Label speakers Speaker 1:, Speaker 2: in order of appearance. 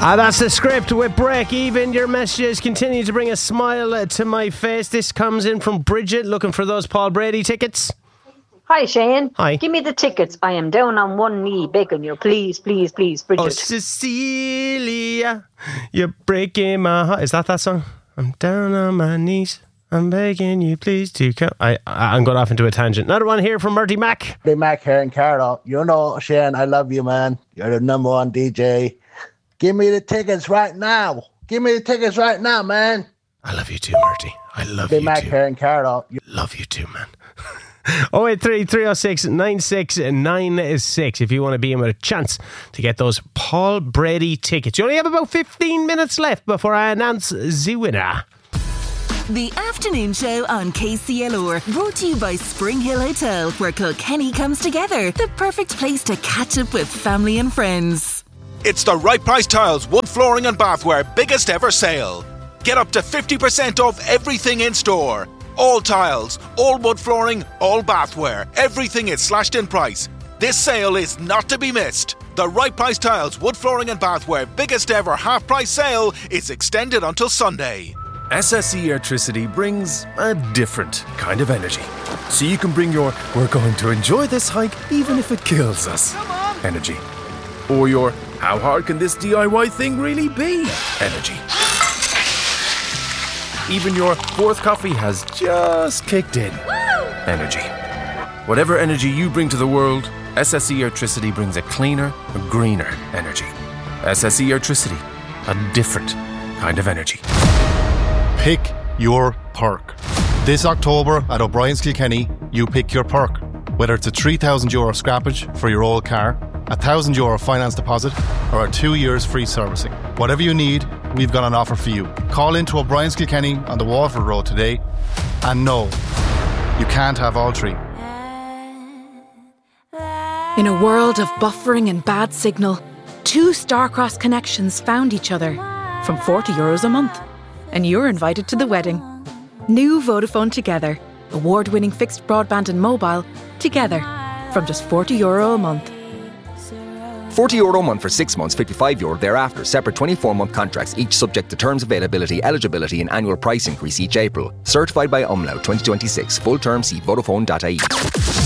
Speaker 1: That's the script with Break Even. Your messages continue to bring a smile to my face. This comes in from Bridget, looking for those Paul Brady tickets.
Speaker 2: Hi, Shane.
Speaker 1: Hi.
Speaker 2: Give me the tickets. I am down on one knee begging you. Please, please, please, Bridget.
Speaker 1: Oh, Cecilia, you're breaking my heart. Is that song? I'm down on my knees. I'm begging you, please, to come. I'm going off into a tangent. Another one here from Murty Mac.
Speaker 3: Hey, Mac here in Carlo. You know, Shane, I love you, man. You're the number one DJ. Give me the tickets right now. Give me the tickets right now, man.
Speaker 1: I love you too, Murty. I love you too.
Speaker 3: Mac here in Carlo.
Speaker 1: Love you too, man. 083 306 9696 if you want to be in with a chance to get those Paul Brady tickets. You only have about 15 minutes left before I announce the winner.
Speaker 4: The afternoon show on KCLR, brought to you by Spring Hill Hotel, where Kilkenny comes together. The perfect place to catch up with family and friends.
Speaker 5: It's the Right Price Tiles Wood Flooring and Bathware biggest ever sale. Get up to 50% off everything in store. All tiles, all wood flooring, all bathware. Everything is slashed in price. This sale is not to be missed. The Right Price Tiles Wood Flooring and Bathware biggest ever half price sale is extended until Sunday.
Speaker 6: SSE Airtricity brings a different kind of energy. So you can bring your "we're going to enjoy this hike even if it kills us" energy. Or your "how hard can this DIY thing really be" energy. Even your fourth coffee has just kicked in energy. Whatever energy you bring to the world, SSE Airtricity brings a cleaner, a greener energy. SSE Airtricity, a different kind of energy.
Speaker 7: Pick your perk. This October at O'Brien's Kilkenny, you pick your perk. Whether it's a €3,000 scrappage for your old car, a €1,000 finance deposit, or a 2 years free servicing. Whatever you need, we've got an offer for you. Call into O'Brien's Kilkenny on the Waterford Road today. And no, you can't have all three.
Speaker 8: In a world of buffering and bad signal, two star-crossed connections found each other from €40 a month. And you're invited to the wedding. New Vodafone Together. Award-winning fixed broadband and mobile together from just €40 a month.
Speaker 9: €40 a month for 6 months, €55 thereafter. Separate 24-month contracts, each subject to terms, availability, eligibility and annual price increase each April. Certified by Umlaut 2026. Full term, see Vodafone.ie.